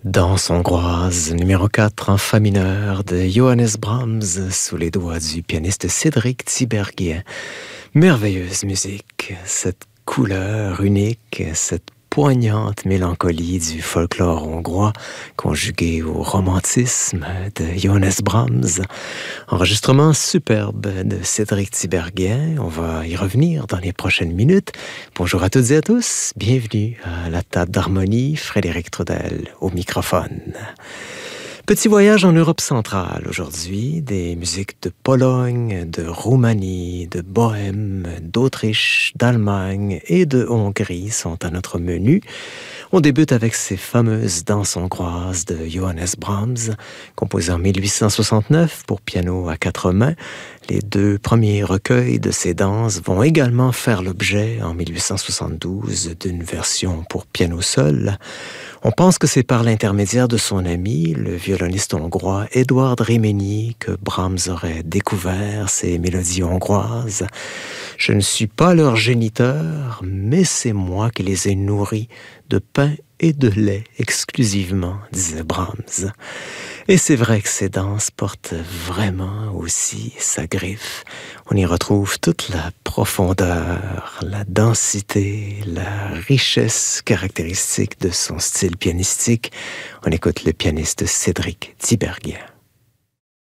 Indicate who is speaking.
Speaker 1: Danse hongroise numéro 4 en fa mineur de Johannes Brahms sous les doigts du pianiste Cédric Tiberghien. Merveilleuse musique, cette couleur unique, cette poignante mélancolie du folklore hongrois conjuguée au romantisme de Johannes Brahms. Enregistrement superbe de Cédric Tiberghien. On va y revenir dans les prochaines minutes. Bonjour à toutes et à tous. Bienvenue à la table d'harmonie. Frédéric Trudel au microphone. Petit voyage en Europe centrale aujourd'hui, des musiques de Pologne, de Roumanie, de Bohême, d'Autriche, d'Allemagne et de Hongrie sont à notre menu. On débute avec ces fameuses danses hongroises de Johannes Brahms, composées en 1869 pour piano à 4 mains. Les deux premiers recueils de ces danses vont également faire l'objet, en 1872, d'une version pour piano seul. On pense que c'est par l'intermédiaire de son ami, le violoniste hongrois Eduard Réményi, que Brahms aurait découvert ces mélodies hongroises. Je ne suis pas leur géniteur, mais c'est moi qui les ai nourris de pain et de lait exclusivement, disait Brahms. Et c'est vrai que ces danses portent vraiment aussi sa griffe. On y retrouve toute la profondeur, la densité, la richesse caractéristique de son style pianistique. On écoute le pianiste Cédric Tiberghien.